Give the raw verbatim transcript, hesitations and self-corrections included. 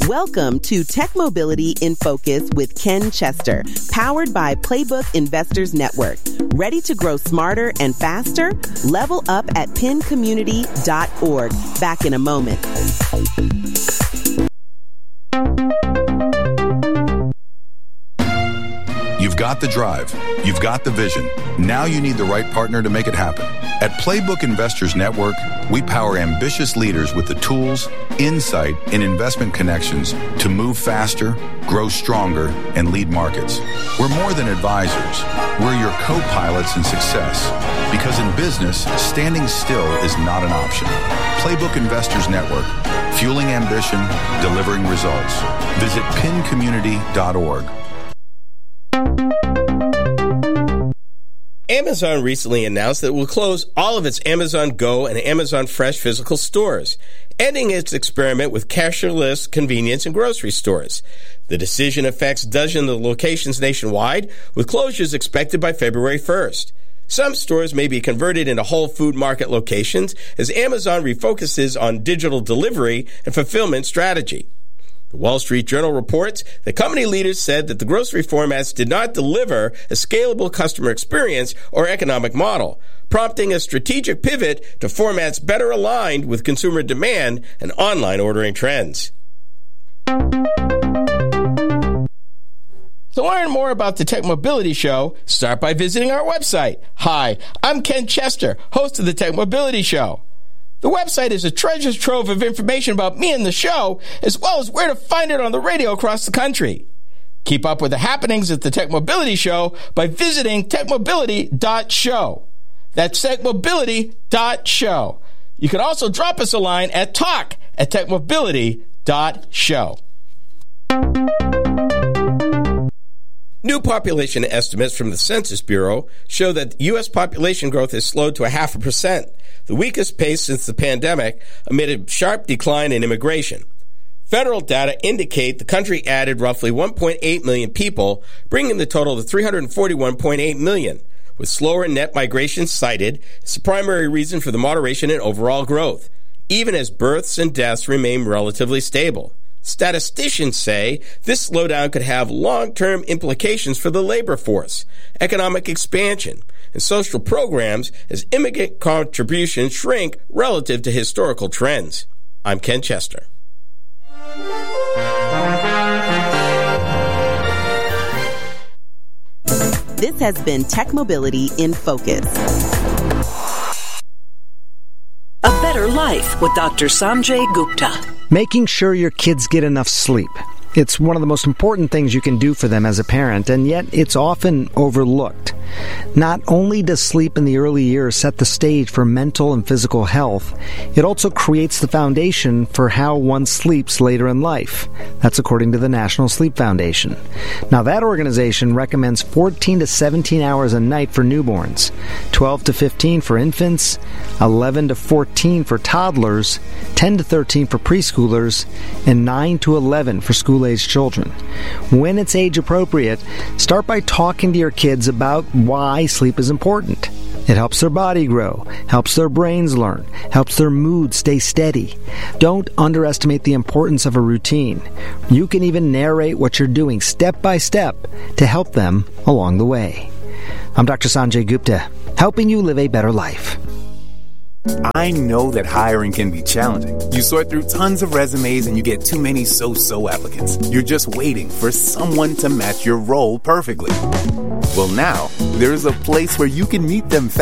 Welcome to Tech Mobility in Focus with Ken Chester, powered by Playbook Investors Network. Ready to grow smarter and faster? Level up at pin community dot org. Back in a moment. You've got the drive. You've got the vision. Now you need the right partner to make it happen. At Playbook Investors Network, we power ambitious leaders with the tools, insight, and investment connections to move faster, grow stronger, and lead markets. We're more than advisors. We're your co-pilots in success. Because in business, standing still is not an option. Playbook Investors Network, fueling ambition, delivering results. Visit pin community dot org. Amazon recently announced that it will close all of its Amazon Go and Amazon Fresh physical stores, ending its experiment with cashless convenience in grocery stores. The decision affects dozens of locations nationwide, with closures expected by February first. Some stores may be converted into Whole Food Market locations as Amazon refocuses on digital delivery and fulfillment strategy. The Wall Street Journal reports that company leaders said that the grocery formats did not deliver a scalable customer experience or economic model, prompting a strategic pivot to formats better aligned with consumer demand and online ordering trends. To learn more about the Tech Mobility Show, start by visiting our website. Hi, I'm Ken Chester, host of the Tech Mobility Show. The website is a treasure trove of information about me and the show, as well as where to find it on the radio across the country. Keep up with the happenings at the Tech Mobility Show by visiting tech mobility dot show. That's tech mobility dot show. You can also drop us a line at talk at tech mobility dot show. New population estimates from the Census Bureau show that U S population growth has slowed to a half a percent, the weakest pace since the pandemic, amid a sharp decline in immigration. Federal data indicate the country added roughly one point eight million people, bringing the total to three hundred forty-one point eight million, with slower net migration cited as the primary reason for the moderation in overall growth, even as births and deaths remain relatively stable. Statisticians say this slowdown could have long-term implications for the labor force, economic expansion, and social programs as immigrant contributions shrink relative to historical trends. I'm Ken Chester. This has been Tech Mobility in Focus. A Better Life with Doctor Sanjay Gupta. Making sure your kids get enough sleep. It's one of the most important things you can do for them as a parent, and yet it's often overlooked. Not only does sleep in the early years set the stage for mental and physical health, it also creates the foundation for how one sleeps later in life. That's according to the National Sleep Foundation. Now, that organization recommends fourteen to seventeen hours a night for newborns, twelve to fifteen for infants, eleven to fourteen for toddlers, ten to thirteen for preschoolers, and nine to eleven for school-aged children. When it's age appropriate, start by talking to your kids about why sleep is important. It helps their body grow, helps their brains learn, helps their mood stay steady. Don't underestimate the importance of a routine. You can even narrate what you're doing step by step to help them along the way. I'm Doctor Sanjay Gupta, helping you live a better life. I know that hiring can be challenging. You sort through tons of resumes and you get too many so-so applicants. You're just waiting for someone to match your role perfectly. Well, now, there's a place where you can meet them fast.